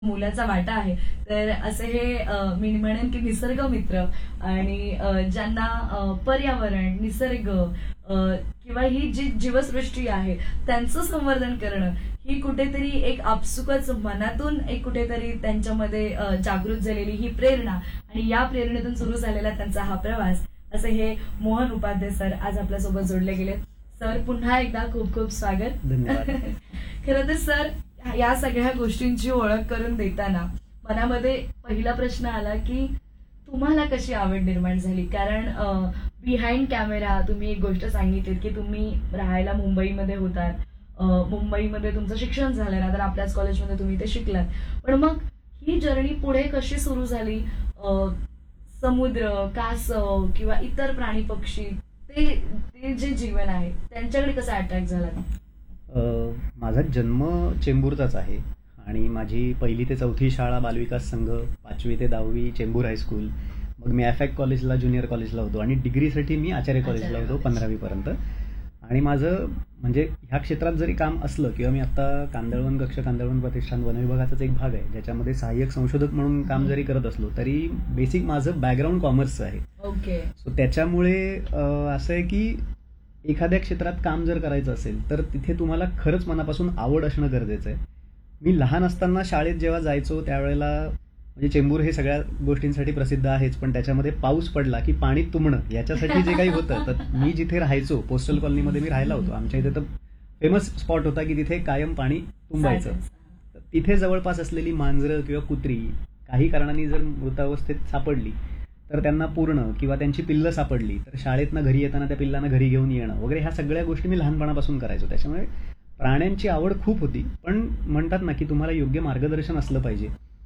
मुलाचा वाटा आहे. तर असे हे मी म्हणेन की निसर्ग मित्र आणि ज्यांना पर्यावरण, निसर्ग किंवा ही जी जीवसृष्टी आहे त्यांचं संवर्धन करणं ही कुठेतरी एक आपसुकच मनातून एक कुठेतरी त्यांच्यामध्ये जागृत झालेली ही प्रेरणा आणि या प्रेरणेतून सुरू झालेला त्यांचा हा प्रवास, असे हे मोहन उपाध्ये सर आज आपल्यासोबत जोडले गेले. सर पुन्हा एकदा खूप खूप स्वागत. धन्यवाद. खरं तर सर या सगळ्या गोष्टींची ओळख करून देताना मनामध्ये पहिला प्रश्न आला की तुम्हाला कशी आवड निर्माण झाली. कारण बिहाइंड कॅमेरा तुम्ही एक गोष्ट सांगितली की तुम्ही राहायला मुंबईमध्ये होतात, मुंबईमध्ये तुमचं शिक्षण झालं ना, तर आपल्याच कॉलेजमध्ये तुम्ही ते शिकलात. पण मग ही जर्नी पुढे कशी सुरू झाली. समुद्र, कासव किंवा इतर प्राणी पक्षी ते ते जे जीवन आहे त्यांच्याकडे कसं अट्रॅक्ट झाला. माझा जन्म चेंबूरचाच आहे आणि माझी 1ली ते 4थी शाळा बालविकास संघ, 5वी ते 10वी चेंबूर हायस्कूल, मग मी ॲफॅक कॉलेजला ज्युनियर कॉलेजला होतो आणि डिग्रीसाठी मी आचार्य कॉलेजला होतो 15वी पर्यंत. आणि माझं म्हणजे ह्या क्षेत्रात जरी काम असलं किंवा मी आता कांदळवन कक्ष, कांदळवन प्रतिष्ठान वन विभागाचाच एक भाग आहे ज्याच्यामध्ये सहाय्यक संशोधक म्हणून काम जरी करत असलो तरी बेसिक माझं बॅकग्राऊंड कॉमर्सचं आहे. ओके. सो त्याच्यामुळे असं आहे की एखाद्या क्षेत्रात काम जर करायचं असेल तर तिथे तुम्हाला खरंच मनापासून आवड असणं गरजेचं आहे. मी लहान असताना शाळेत जेव्हा जायचो त्यावेळेला म्हणजे चेंबूर हे सगळ्या गोष्टींसाठी प्रसिद्ध आहेच, पण त्याच्यामध्ये पाऊस पडला की पाणी तुंबणं याच्यासाठी जे काही होतं, तर मी जिथे राहायचो पोस्टल कॉलनीमध्ये मी राहायला होतो, आमच्या इथे तर फेमस स्पॉट होता की तिथे कायम पाणी तुंबायचं. तर तिथे जवळपास असलेली मांजरं किंवा कुत्री काही कारणांनी जर मृतावस्थेत सापडली तर त्यांना पूर्ण किंवा त्यांची पिल्लं सापडली तर शाळेतनं घरी येताना त्या पिल्लांना घरी घेऊन येणं वगैरे ह्या सगळ्या गोष्टी मी लहानपणापासून करायचो. त्याच्यामुळे प्राण्यांची आवड खूप होती. पण म्हणतात ना की तुम्हाला योग्य मार्गदर्शन असलं पाहिजे.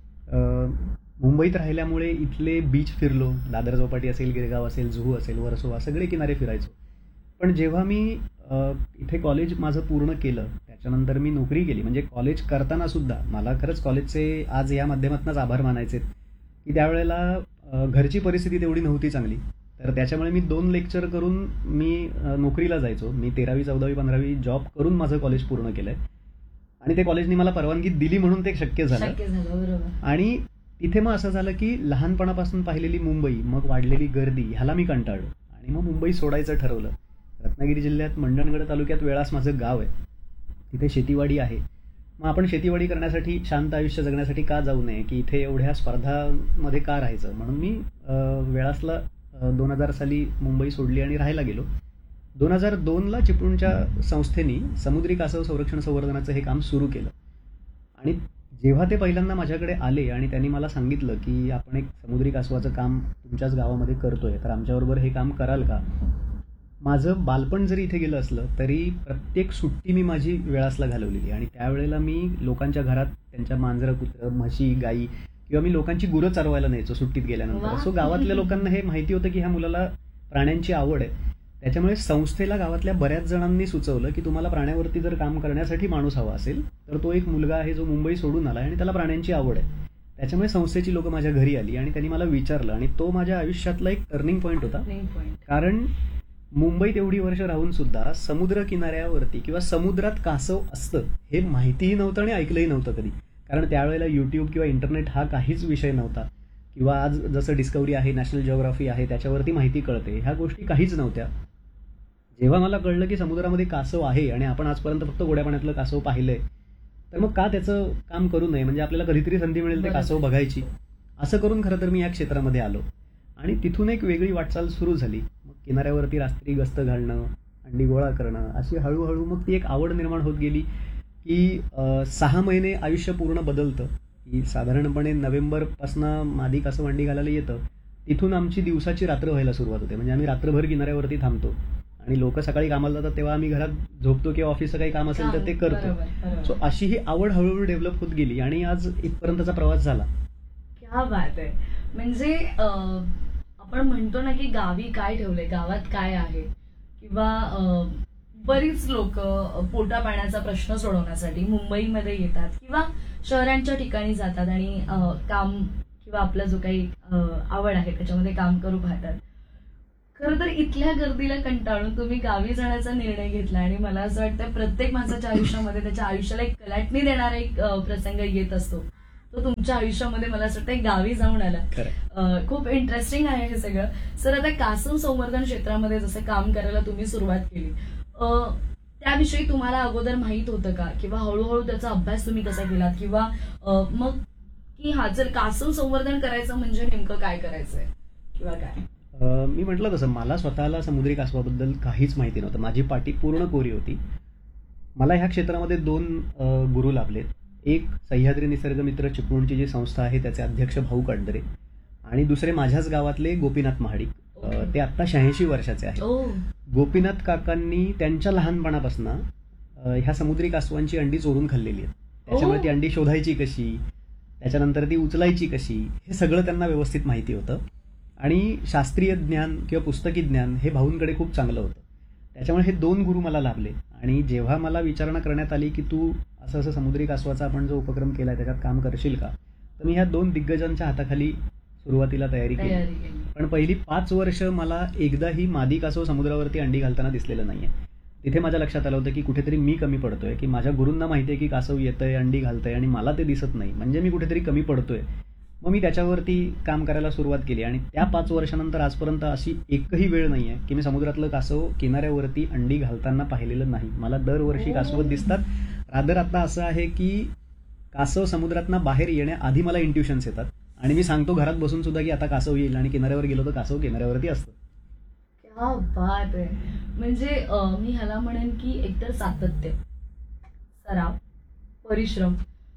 मुंबईत राहिल्यामुळे इथले बीच फिरलो, दादर चौपाटी असेल, गिरगाव असेल, जुहू असेल, वर्सोवा सगळे किनारे फिरायचो. पण जेव्हा मी इथे कॉलेज माझं पूर्ण केलं त्याच्यानंतर मी नोकरी केली. म्हणजे कॉलेज करताना सुद्धा मला खरंच कॉलेजचे आज या माध्यमातूनच आभार मानायचे की त्यावेळेला घरची परिस्थिती तेवढी नव्हती चांगली. तर त्याच्यामुळे मी 2 लेक्चर करून मी नोकरीला जायचो. मी 13वी, 14वी, 15वी जॉब करून माझं कॉलेज पूर्ण केलंय आणि ते कॉलेजनी मला परवानगी दिली म्हणून ते शक्य झालं. बरोबर. आणि तिथे मग असं झालं की लहानपणापासून पाहिलेली मुंबई, मग वाढलेली गर्दी ह्याला मी कंटाळलो आणि मग मुंबई सोडायचं ठरवलं. रत्नागिरी जिल्ह्यात मंडणगड तालुक्यात वेळास माझं गाव आहे, तिथे शेतीवाडी आहे. मग आपण शेतीवाडी करण्यासाठी, शांत आयुष्य जगण्यासाठी का जाऊ नये की इथे एवढ्या स्पर्धामध्ये का राहायचं, म्हणून मी वेळासला 2000 साली मुंबई सोडली आणि राहायला गेलो. 2002ला चिपळूणच्या संस्थेनी समुद्री कासव संरक्षण संवर्धनाचं हे काम सुरू केलं. आणि जेव्हा ते पहिल्यांदा माझ्याकडे आले आणि त्यांनी मला सांगितलं की आपण एक समुद्री कासवाचं काम तुमच्याच गावामध्ये करतोय, तर आमच्याबरोबर हे काम कराल का. माझं बालपण जरी इथे गेलं असलं तरी प्रत्येक सुट्टी मी माझी वेळासला घालवलेली आणि त्यावेळेला मी लोकांच्या घरात त्यांच्या मांजरं, कुत्रं, म्हशी, गाई किंवा मी लोकांची गुरं चारवायला न्यायचो सुट्टीत गेल्यानंतर. सो गावातल्या लोकांना हे माहिती होतं की ह्या मुलाला प्राण्यांची आवड आहे. त्याच्यामुळे संस्थेला गावातल्या बऱ्याच जणांनी सुचवलं की तुम्हाला प्राण्यावरती जर काम करण्यासाठी माणूस हवा असेल तर तो एक मुलगा आहे जो मुंबई सोडून आला आणि त्याला प्राण्यांची आवड आहे. त्याच्यामुळे संस्थेची लोक माझ्या घरी आली आणि त्यांनी मला विचारलं आणि तो माझ्या आयुष्यातला एक टर्निंग पॉईंट होता. कारण मुंबईत एवढी वर्ष राहून सुद्धा समुद्र किनाऱ्यावरती किंवा समुद्रात कासव असतं हे माहितीही नव्हतं आणि ऐकलंही नव्हतं कधी. कारण त्यावेळेला यूट्यूब किंवा इंटरनेट हा काहीच विषय नव्हता किंवा आज जसं डिस्कवरी आहे, नॅशनल जिओग्राफी आहे, त्याच्यावरती माहिती कळते, ह्या गोष्टी काहीच नव्हत्या. जेव्हा मला कळलं की समुद्रामध्ये कासव आहे आणि आपण आजपर्यंत फक्त गोड्या पाण्यातलं कासव पाहिलंय, तर मग का त्याचं काम करू नये, म्हणजे आपल्याला कधीतरी संधी मिळेल ते कासव बघायची. असं करून खरं तर मी या क्षेत्रामध्ये आलो आणि तिथून एक वेगळी वाटचाल सुरू झाली. मग किनाऱ्यावरती रात्री गस्त घालणं, अंडी गोळा करणं, अशी हळूहळू मग ती एक आवड निर्माण होत गेली की 6 महिने आयुष्य पूर्ण बदलतं. की साधारणपणे नोव्हेंबरपासनं मादी कासव अंडी घालायला येतं, तिथून आमची दिवसाची रात्र व्हायला सुरुवात होते. म्हणजे आम्ही रात्रभर किनाऱ्यावरती थांबतो आणि लोक सकाळी कामाला जातात तेव्हा आम्ही घरात झोपतो किंवा ऑफिसचं काही काम असेल तर ते करतो. सो अशी ही आवड हळूहळू डेव्हलप होत गेली आणि आज इथपर्यंतचा प्रवास झाला. क्या बात आहे. म्हणजे आपण म्हणतो ना की गावी काय ठेवलंय, गावात काय आहे, किंवा बरीच लोक पोटा पाण्याचा प्रश्न सोडवण्यासाठी मुंबईमध्ये येतात किंवा शहरांच्या ठिकाणी जातात आणि काम किंवा आपला जो काही आवड आहे त्याच्यामध्ये काम करू पाहतात. खरं तर इथल्या गर्दीला कंटाळून तुम्ही गावी जाण्याचा निर्णय घेतला आणि मला असं वाटतं प्रत्येक माणसाच्या आयुष्यामध्ये त्याच्या आयुष्याला एक कलाटणी देणारा एक प्रसंग येत असतो. तो तुमच्या आयुष्यामध्ये मला असं वाटतं गावी जाऊन आला. खरं. खूप इंटरेस्टिंग आहे हे सगळं. सर, आता कासव संवर्धन क्षेत्रामध्ये जसं काम करायला तुम्ही सुरुवात केली, त्याविषयी तुम्हाला अगोदर माहित होतं का, किंवा हळूहळू त्याचा अभ्यास तुम्ही कसा केलात, किंवा मग की हा जर कासव संवर्धन करायचं म्हणजे नेमकं काय करायचंय किंवा काय? मी म्हटलं तसं मला स्वतःला समुद्री कासवाबद्दल काहीच माहिती नव्हतं. माझी पाटी पूर्ण कोरी होती. मला ह्या क्षेत्रामध्ये 2 गुरु लाभलेत. एक सह्याद्री निसर्ग मित्र चिपळूणची जी संस्था आहे त्याचे अध्यक्ष भाऊ काटदरे, आणि दुसरे माझ्याच गावातले गोपीनाथ महाडिक. ते आत्ता 86 वर्षाचे आहेत. गोपीनाथ काकांनी त्यांच्या लहानपणापासून ह्या समुद्री कासवांची अंडी चोरून खाल्लेली आहेत. त्याच्यामुळे ती अंडी शोधायची कशी, त्याच्यानंतर ती उचलायची कशी, हे सगळं त्यांना व्यवस्थित माहिती होतं. आणि शास्त्रीय ज्ञान किंवा पुस्तकी ज्ञान हे भाऊंकडे खूप चांगलं होतं. त्याच्यामुळे हे 2 गुरु मला लाभले. आणि जेव्हा मला विचारणा करण्यात आली की तू असं असं समुद्री कासवाचा आपण जो उपक्रम केला त्याच्यात काम करशील का, तर मी ह्या 2 दिग्गजांच्या हाताखाली सुरुवातीला तयारी केली. पण पहिली 5 वर्ष मला एकदाही मादी कासव समुद्रावरती अंडी घालताना दिसलेलं नाहीये. तिथे माझ्या लक्षात आलं होतं की कुठेतरी मी कमी पडतोय, की माझ्या गुरूंना माहिती आहे की कासव येतंय, अंडी घालतंय, आणि मला ते दिसत नाही, म्हणजे मी कुठेतरी कमी पडतोय. मग मी त्याच्यावरती काम करायला सुरुवात केली. आणि त्या 5 वर्षानंतर आजपर्यंत अशी एकही वेळ नाही आहे की मी समुद्रातलं कासव किनाऱ्यावरती अंडी घालताना पाहिलेलं नाही. मला दरवर्षी कासवं दिसतात. रादर आता असं आहे की कासव समुद्रातनं बाहेर येण्याआधी मला इंट्युशन्स येतात, आणि मी सांगतो घरात बसून सुद्धा की आता कासव येईल, आणि किनाऱ्यावर गेलो तर कासव किनाऱ्यावरती असतं. क्या बात आहे. म्हणजे मी ह्याला म्हणेन की एकतर सातत्य, सराव, परिश्रम.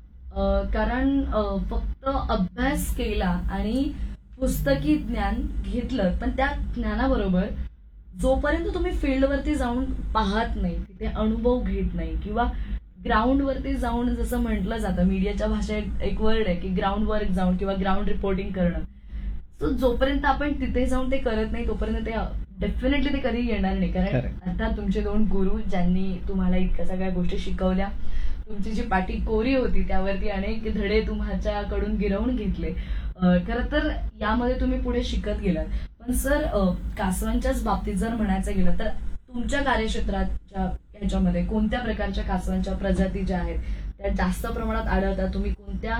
कारण फक्त अभ्यास केला आणि पुस्तकी ज्ञान घेतलं, पण त्या ज्ञानाबरोबर जोपर्यंत तुम्ही फील्डवरती जाऊन पाहत नाही, तिथे अनुभव घेत नाही, किंवा ग्राउंडवरती जाऊन, जसं म्हटलं जातं मीडियाच्या भाषेत एक वर्ड आहे की ग्राउंड वर्क जाऊन किंवा ग्राउंड रिपोर्टिंग करणं, सो जोपर्यंत आपण तिथे जाऊन ते करत नाही तोपर्यंत ते डेफिनेटली ते कधी येणार नाही. कारण आता तुमचे 2 गुरु ज्यांनी तुम्हाला इतक्या सगळ्या गोष्टी शिकवल्या, तुमची जी पाटी कोरी होती त्यावरती अनेक धडे तुमच्याकडून गिरवून घेतले. खरं तर यामध्ये तुम्ही पुढे शिकत गेलात. पण सर, कासवांच्याच बाबतीत जर म्हणायचं गेलं तर तुमच्या कार्यक्षेत्राच्या ह्याच्यामध्ये कोणत्या प्रकारच्या कासवांच्या प्रजाती ज्या आहेत त्या जास्त प्रमाणात आढळतात? तुम्ही कोणत्या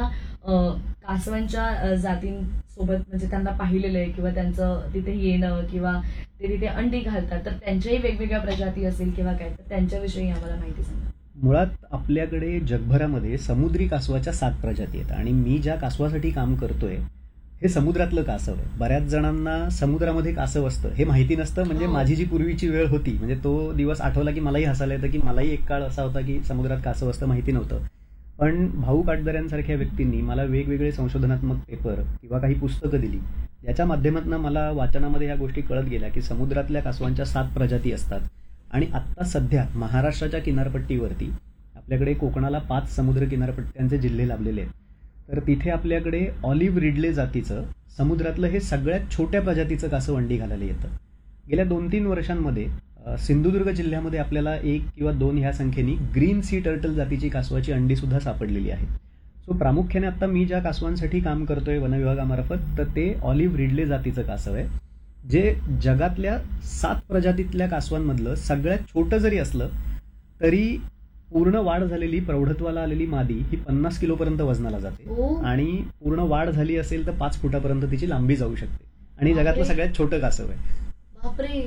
कासवांच्या जातींसोबत म्हणजे त्यांना पाहिलेलं आहे, किंवा त्यांचं तिथे येणं, किंवा ते तिथे अंडी घालतात, तर त्यांच्याही वेगवेगळ्या प्रजाती असेल किंवा काय, तर त्यांच्याविषयी आम्हाला माहिती सांगा. मुळात आपल्याकडे जगभरामध्ये समुद्री कासवाच्या 7 प्रजाती आहेत, आणि मी ज्या कासवासाठी काम करतोय हे समुद्रातलं कासव आहे. बऱ्याच जणांना समुद्रामध्ये कासव असतं हे माहिती नसतं. म्हणजे माझी जी पूर्वीची वेळ होती, म्हणजे तो दिवस आठवला की मलाही हसायला येतं की मलाही एक काळ असा होता की समुद्रात कासव असतं माहिती नव्हतं. पण भाऊ काटदऱ्यांसारख्या व्यक्तींनी मला वेगवेगळे संशोधनात्मक पेपर किंवा काही पुस्तकं दिली, ज्याच्या माध्यमातून मला वाचनामध्ये ह्या गोष्टी कळत गेल्या की समुद्रातल्या कासवांच्या 7 प्रजाती असतात. आणि आत्ता सध्या महाराष्ट्राच्या किनारपट्टीवरती आपल्याकडे कोकणाला 5 समुद्र किनारपट्ट्यांचे जिल्हे लाभलेले आहेत. तर तिथे आपल्याकडे ऑलिव्ह रिडले जातीचं समुद्रातलं हे सगळ्यात छोट्या प्रजातीचं कासव अंडी घालायला येतं. गेल्या 2-3 वर्षांमध्ये सिंधुदुर्ग जिल्ह्यामध्ये आपल्याला 1 किंवा 2 ह्या संख्येने ग्रीन सी टर्टल जातीची कासवाची अंडी सुद्धा सापडलेली आहेत. सो प्रामुख्याने आता मी ज्या कासवांसाठी काम करतोय वनविभागामार्फत, तर ते ऑलिव्ह रिडले जातीचं कासव आहे, जे जगातल्या 7 प्रजातीतल्या कासवांमधलं सगळ्यात छोटं जरी असलं तरी पूर्ण वाढ झालेली, प्रौढत्वाला आलेली मादी ही 50 किलोपर्यंत वजनाला जाते, आणि पूर्ण वाढ झाली असेल तर 5 फुटापर्यंत तिची लांबी जाऊ शकते, आणि जगातलं सगळ्यात छोटं कासव आहे. बापरे,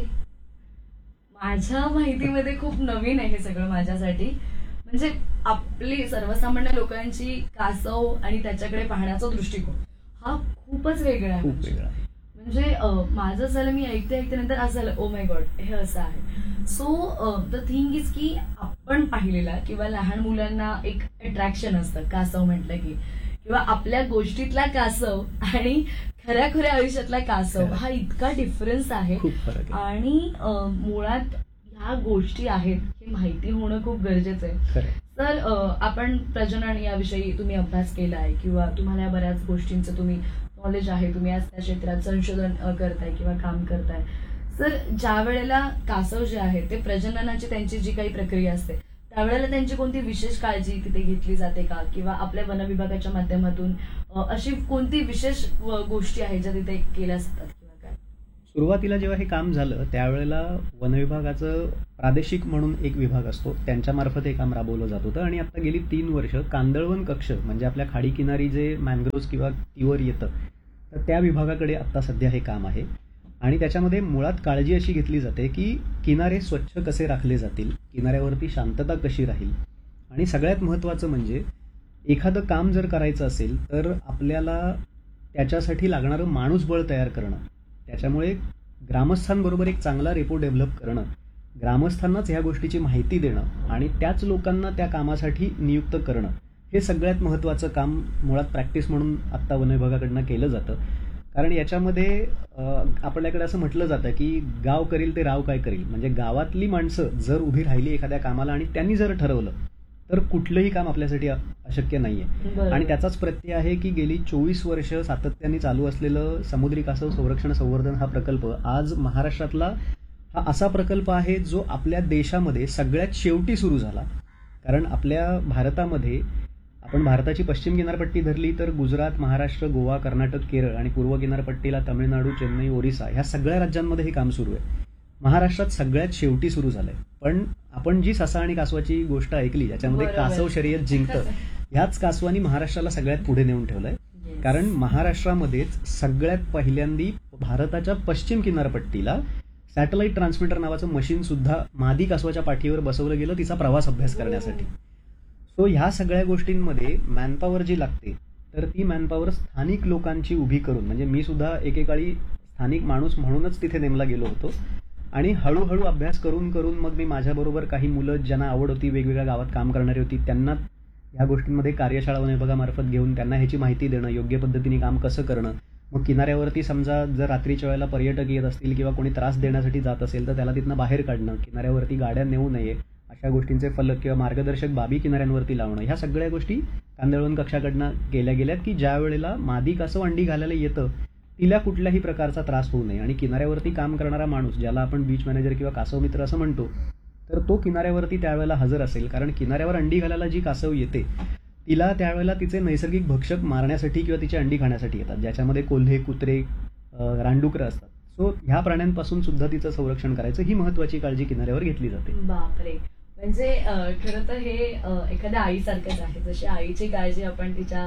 माझ्या माहितीमध्ये खूप नवीन आहे हे सगळं माझ्यासाठी. म्हणजे आपली सर्वसामान्य लोकांची कासव आणि त्याच्याकडे पाहण्याचा दृष्टिकोन हा खूपच वेगळा आहे. खूप वेगळा. म्हणजे माझं झालं, मी ऐकते नंतर असं झालं, ओ माय गॉड, हे असं आहे. सो द थिंग इज की आपण पाहिलेला किंवा लहान मुलांना एक अट्रॅक्शन असतं कासव म्हटलं की, किंवा आपल्या गोष्टीतला कासव आणि खऱ्या आयुष्यातला कासव हा इतका डिफरन्स आहे. आणि मुळात ह्या गोष्टी आहेत हे माहिती होणं खूप गरजेचं आहे. तर आपण प्रजनन याविषयी तुम्ही अभ्यास केला आहे, किंवा तुम्हाला बऱ्याच गोष्टींचं तुम्ही नॉलेज आहे, तुम्ही आज त्या क्षेत्रात संशोधन करताय किंवा काम करताय. सर, ज्या वेळेला कासव जे आहे ते प्रजननाची त्यांची जी काही प्रक्रिया असते त्यावेळेला त्यांची कोणती विशेष काळजी तिथे घेतली जाते का, किंवा आपल्या वन विभागाच्या माध्यमातून अशी कोणती विशेष गोष्टी आहेत ज्या तिथे केल्या जातात किंवा काय? सुरुवातीला जेव्हा हे काम झालं त्यावेळेला वनविभागाचं प्रादेशिक म्हणून एक विभाग असतो, त्यांच्यामार्फत हे काम राबवलं जात होतं. आणि आता गेली 3 वर्ष कांदळवन कक्ष म्हणजे आपल्या खाडीकिनारी जे मॅनग्रोव्ज किंवा तीवर येतं तर त्या विभागाकडे आता सध्या हे काम आहे. आणि त्याच्यामध्ये मुळात काळजी अशी घेतली जाते की किनारे स्वच्छ कसे राखले जातील, किनाऱ्यावरती शांतता कशी राहील, आणि सगळ्यात महत्त्वाचं म्हणजे एखादं काम जर करायचं असेल तर आपल्याला त्याच्यासाठी लागणारं माणूसबळ तयार करणं, त्याच्यामुळे ग्रामस्थांबरोबर एक चांगला रेपो डेव्हलप करणं, ग्रामस्थांनाच ह्या गोष्टीची माहिती देणं आणि त्याच लोकांना त्या कामासाठी नियुक्त करणं, हे सगळ्यात महत्त्वाचं काम मुळात प्रॅक्टिस म्हणून आत्ता वनविभागाकडनं केलं जातं. कारण याच्यामध्ये आपल्याकडे असं म्हटलं जातं की गाव करील ते राव काय करील, म्हणजे गावातली माणसं जर उभी राहिली एखाद्या कामाला आणि त्यांनी जर ठरवलं तर कुठलंही काम आपल्यासाठी अशक्य नाहीये. बरोबर. आणि त्याचाच प्रत्यय आहे की गेली 24 वर्ष सातत्याने चालू असलेलं समुद्री कासव संरक्षण संवर्धन हा प्रकल्प आज महाराष्ट्रातला हा असा प्रकल्प आहे जो आपल्या देशामध्ये सगळ्यात शेवटी सुरू झाला. कारण आपल्या भारतामध्ये आपण भारताची पश्चिम किनारपट्टी धरली तर गुजरात, महाराष्ट्र, गोवा, कर्नाटक, केरळ आणि पूर्व किनारपट्टीला तमिळनाडू, चेन्नई, ओरिसा ह्या सगळ्या राज्यांमध्ये हे काम सुरू आहे. महाराष्ट्रात सगळ्यात शेवटी सुरू झालंय. पण आपण जी ससा आणि कासवाची गोष्ट ऐकली ज्याच्यामध्ये बरोबर. कासव शर्यत जिंकतं, ह्याच कासवानी महाराष्ट्राला सगळ्यात पुढे नेऊन ठेवलंय. Yes. कारण महाराष्ट्रामध्येच सगळ्यात पहिल्यांदी भारताच्या पश्चिम किनारपट्टीला सॅटेलाइट ट्रान्समीटर नावाचं मशीन सुद्धा मादी कासवाच्या पाठीवर बसवलं गेलं तिचा प्रवास अभ्यास करण्यासाठी. सो ह्या सगळ्या गोष्टींमध्ये मॅनपॉवर जी लागते तर ती मॅनपॉवर स्थानिक लोकांची उभी करून, म्हणजे मी सुद्धा एकेकाळी स्थानिक माणूस म्हणूनच तिथे नेमला गेलो होतो. आणि हळूहळू अभ्यास करून करून मग मी माझ्याबरोबर काही मुलं ज्यांना आवड होती, वेगवेगळ्या गावात काम करणारी होती, त्यांना ह्या गोष्टींमध्ये कार्यशाळा वनविभागामार्फत घेऊन त्यांना ह्याची माहिती देणं, योग्य पद्धतीने काम कसं करणं. मग किनाऱ्यावरती समजा जर रात्रीच्या वेळेला पर्यटक येत असतील किंवा कोणी त्रास देण्यासाठी जात असेल तर त्याला तिथनं बाहेर काढणं, किनाऱ्यावरती गाड्या नेऊ नये अशा गोष्टींचे फलक किंवा मार्गदर्शक बाबी किनाऱ्यांवरती लावणं, ह्या सगळ्या गोष्टी कांदळवन कक्षाकडनं केल्या गेल्यात की ज्या वेळेला मादी कासव अंडी घालायला येतं तिला कुठल्याही प्रकारचा त्रास होऊ नये. आणि किनाऱ्यावरती काम करणारा माणूस ज्याला आपण बीच मॅनेजर किंवा कासव मित्र असं म्हणतो तर तो किनाऱ्यावरती त्यावेळेला हजर असेल. कारण किनाऱ्यावर अंडी घालायला जी कासव येते तिला त्यावेळेला तिचे नैसर्गिक भक्षक मारण्यासाठी किंवा तिची अंडी खाण्यासाठी येतात, ज्याच्यामध्ये कोल्हे, कुत्रे, रानडुकरं असतात. सो ह्या प्राण्यांपासून सुद्धा तिचं संरक्षण करायचं, ही महत्वाची काळजी किनाऱ्यावर घेतली जाते. बापरे. म्हणजे खरं तर हे एखाद्या आईसारखंच आहे. जशी आईची काळजी आपण तिच्या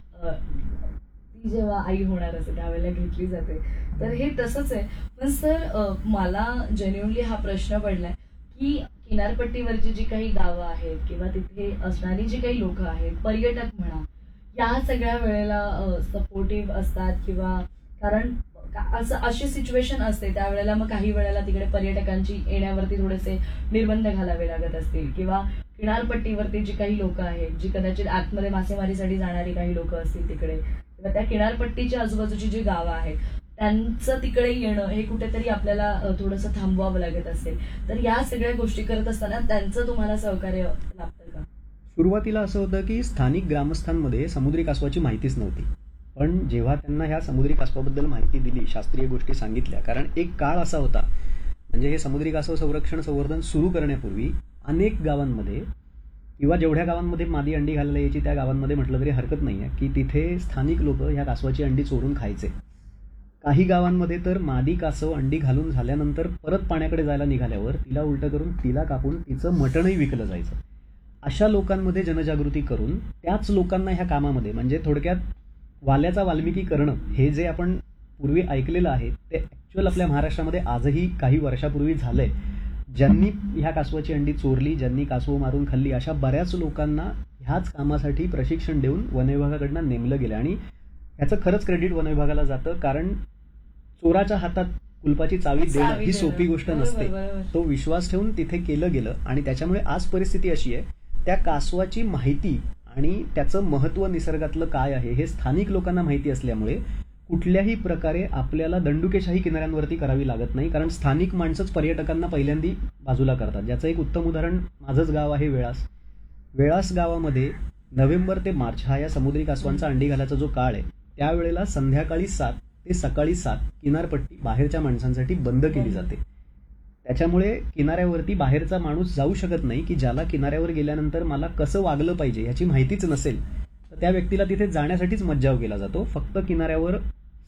ती जेव्हा आई होणार असते त्यावेळेला घेतली जाते, तर हे तसंच आहे. पण सर मला जेन्युअनली हा प्रश्न पडलाय की किनारपट्टीवरची जी काही गावं आहेत किंवा तिथे असणारी जी काही लोक आहेत, पर्यटक म्हणा, या सगळ्या वेळेला सपोर्टिव्ह असतात किंवा कारण असं अशी सिच्युएशन असते त्यावेळेला मग काही वेळेला तिकडे पर्यटकांची येण्यावरती थोडेसे निर्बंध घालावे लागत असतील किंवा किनारपट्टीवरती जी काही लोक आहेत, जी कदाचित आतमध्ये मासेमारीसाठी जाणारी काही लोक असतील तिकडे किंवा त्या किनारपट्टीच्या आजूबाजूची जी गावं आहेत त्यांचं तिकडे येणं हे कुठेतरी आपल्याला थोडंसं थांबवावं लागत असेल. तर या सगळ्या गोष्टी करत असताना त्यांचं तुम्हाला सहकार्य लाभतं का? सुरुवातीला असं होतं की स्थानिक ग्रामस्थांमध्ये समुद्री कासवाची माहितीच नव्हती. पण जेव्हा त्यांना ह्या समुद्री कासवाबद्दल माहिती दिली, शास्त्रीय गोष्टी सांगितल्या, कारण एक काळ असा होता म्हणजे हे समुद्री कासव संरक्षण संवर्धन सुरू करण्यापूर्वी अनेक गावांमध्ये किंवा जेवढ्या गावांमध्ये मादी अंडी घालायला यायची त्या गावांमध्ये म्हटलं तरी हरकत नाही आहे की तिथे स्थानिक लोक ह्या कासवाची अंडी चोरून खायचे. काही गावांमध्ये तर मादी कासव अंडी घालून झाल्यानंतर परत पाण्याकडे जायला निघाल्यावर तिला उलटं करून तिला कापून तिचं मटणही विकलं जायचं. अशा लोकांमध्ये जनजागृती करून त्याच लोकांना ह्या कामामध्ये, म्हणजे थोडक्यात वाल्याचा वाल्मिकी करणं हे जे आपण पूर्वी ऐकलेलं आहे ते ॲक्च्युअल आपल्या महाराष्ट्रामध्ये आजही काही वर्षापूर्वी झालंय. ज्यांनी ह्या कासवाची अंडी चोरली, ज्यांनी कासव मारून खाल्ली, अशा बऱ्याच लोकांना ह्याच कामासाठी प्रशिक्षण देऊन वनविभागाकडनं नेमलं गेलं. आणि ह्याचं खरंच क्रेडिट वनविभागाला जातं, कारण चोराच्या हातात कुलपाची चावी देणं ही सोपी गोष्ट नसते. तो विश्वास ठेवून तिथे केलं गेलं आणि त्याच्यामुळे आज परिस्थिती अशी आहे त्या कासवाची माहिती आणि त्याचं महत्त्व निसर्गातलं काय आहे हे स्थानिक लोकांना माहिती असल्यामुळे कुठल्याही प्रकारे आपल्याला दंडुकेशाही किनाऱ्यांवरती करावी लागत नाही. कारण स्थानिक माणसंच पर्यटकांना पहिल्यांदी बाजूला करतात. ज्याचं एक उत्तम उदाहरण माझंच गाव आहे वेळास. वेळास गावामध्ये नोव्हेंबर ते मार्च हा या समुद्री कासवांचा अंडी घालायचा जो काळ आहे त्यावेळेला संध्याकाळी 7 ते सकाळी 7 किनारपट्टी बाहेरच्या माणसांसाठी बंद केली जाते. त्याच्यामुळे किनाऱ्यावरती बाहेरचा माणूस जाऊ शकत नाही की ज्याला किनाऱ्यावर गेल्यानंतर मला कसं वागलं पाहिजे ह्याची माहितीच नसेल तर त्या व्यक्तीला तिथे जाण्यासाठीच मज्जाव केला जातो. फक्त किनाऱ्यावर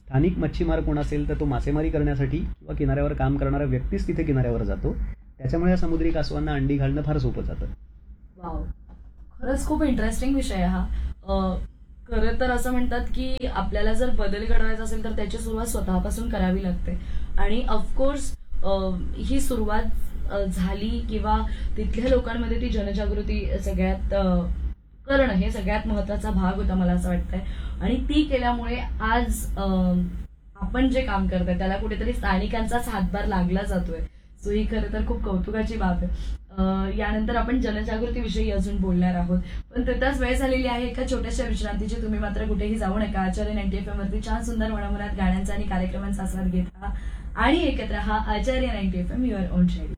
स्थानिक मच्छीमार कोण असेल तर तो मासेमारी करण्यासाठी किंवा किनाऱ्यावर काम करणारा व्यक्तीच तिथे किनाऱ्यावर जातो. त्याच्यामुळे या समुद्री कासवांना अंडी घालणं फार सोपं जातं. वाव, खरंच खूप इंटरेस्टिंग विषय आहे हा. खरं तर असं म्हणतात की आपल्याला जर बदल घडवायचा असेल तर त्याची सुरुवात स्वतःपासून करावी लागते. आणि ऑफकोर्स ही सुरुवात झाली किंवा तिथल्या लोकांमध्ये ती जनजागृती सगळ्यात करणं हे सगळ्यात महत्वाचा भाग होता मला असं वाटतंय. आणि ती केल्यामुळे आज आपण जे काम करतोय त्याला कुठेतरी स्थानिकांचाच हातभार लागला जातोय. सो ही खरं तर खूप कौतुकाची बाब आहे. यानंतर आपण जनजागृतीविषयी अजून बोलणार आहोत, पण तिथंच वेळ झालेली आहे एका छोट्याशा विश्रांतीची. तुम्ही मात्र कुठेही जाऊ नका. आचार्य 90 FM वरती छान सुंदर मनोमनात गाण्यांचा आणि कार्यक्रमांचा आस्वाद घेत राहा आणि ऐकत राहा आचार्य 90 FM, युअर ओन शेअर.